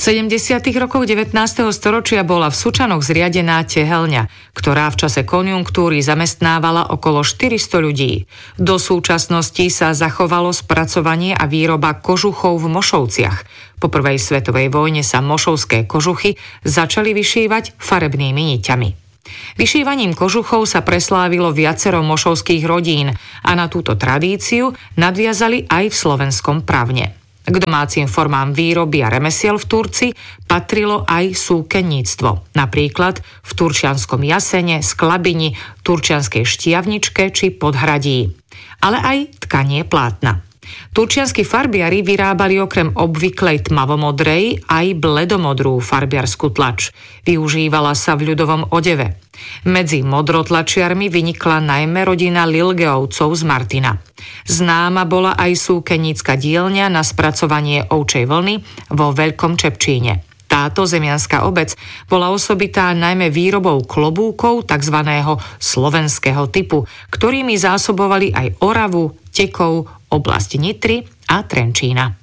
70. rokoch 19. storočia bola v Sučanoch zriadená tehelňa, ktorá v čase konjunktúry zamestnávala okolo 400 ľudí. Do súčasnosti sa zachovalo spracovanie a výroba kožuchov v Mošovciach. Po prvej svetovej vojne sa mošovské kožuchy začali vyšívať farebnými niťami. Vyšívaním kožuchov sa preslávilo viacero mošovských rodín a na túto tradíciu nadviazali aj v slovenskom Pravne. K domácim formám výroby a remesiel v Turci patrilo aj súkenníctvo, napríklad v turčianskom Jasene, Sklabini, turčianskej Štiavničke či Podhradí, ale aj tkanie plátna. Turčianski farbiari vyrábali okrem obvyklej tmavomodrej aj bledomodrú farbiarskú tlač. Využívala sa v ľudovom odeve. Medzi modrotlačiarmi vynikla najmä rodina Lilgeovcov z Martina. Známa bola aj súkennícka dielňa na spracovanie ovčej vlny vo Veľkom Čepčíne. Táto zemianská obec bola osobitá najmä výrobou klobúkov tzv. Slovenského typu, ktorými zásobovali aj Oravu, Tekov, oblasť Nitry a Trenčína.